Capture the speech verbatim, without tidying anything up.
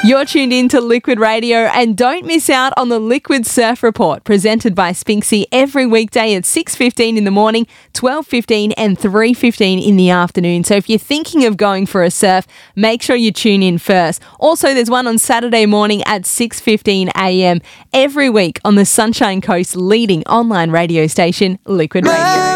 You're tuned in to Liquid Radio, and don't miss out on the Liquid Surf Report presented by Spinksy every weekday at six fifteen in the morning, twelve fifteen and three fifteen in the afternoon. So if you're thinking of going for a surf, make sure you tune in first. Also, there's one on Saturday morning at six fifteen a m every week on the Sunshine Coast's leading online radio station, Liquid Radio.